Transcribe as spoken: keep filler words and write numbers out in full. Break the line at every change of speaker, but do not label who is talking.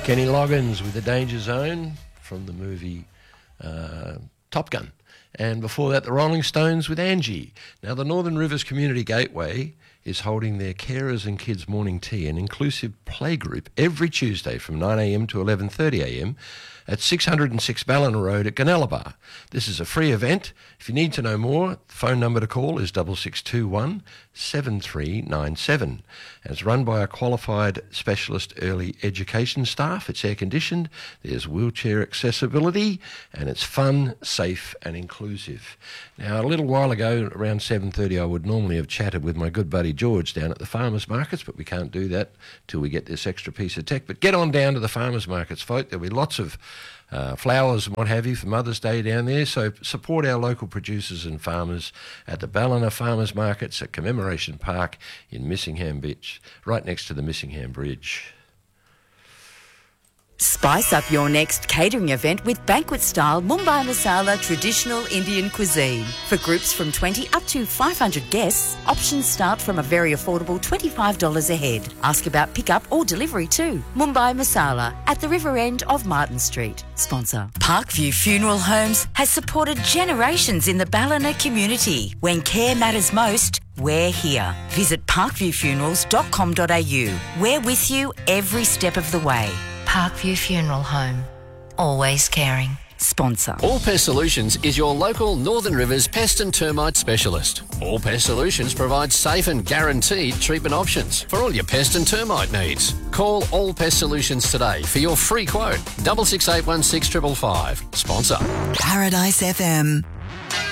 Kenny Loggins with The Danger Zone from the movie uh, Top Gun. And before that, the Rolling Stones with Angie. Now, the Northern Rivers Community Gateway is holding their Carers and Kids Morning Tea, an inclusive playgroup, every Tuesday from nine a m to eleven thirty a m at six oh six Ballina Road at Gunnellabar. This is a free event. If you need to know more, the phone number to call is six six two one, seven three nine seven. And it's run by a qualified specialist early education staff. It's air-conditioned, there's wheelchair accessibility, and it's fun, safe and inclusive. Now, a little while ago, around seven thirty, I would normally have chatted with my good buddy George down at the farmers markets, but we can't do that till we get this extra piece of tech. But get on down to the farmers markets, folk. There'll be lots of uh, flowers and what have you for Mother's Day down there. So support our local producers and farmers at the Ballina Farmers Markets at Commemoration Park in Missingham Beach, right next to the Missingham Bridge.
Spice up your next catering event with banquet-style Mumbai Masala traditional Indian cuisine. For groups from twenty up to five hundred guests, options start from a very affordable twenty-five dollars a head. Ask about pickup or delivery too. Mumbai Masala at the river end of Martin Street. Sponsor. Parkview Funeral Homes has supported generations in the Ballina community. When care matters most, we're here. Visit parkview funerals dot com dot a u. We're with you every step of the way. Parkview Funeral Home. Always caring. Sponsor.
All Pest Solutions is your local Northern Rivers pest and termite specialist. All Pest Solutions provides safe and guaranteed treatment options for all your pest and termite needs. Call All Pest Solutions today for your free quote. six six eight one six five five five. Sponsor.
Paradise F M.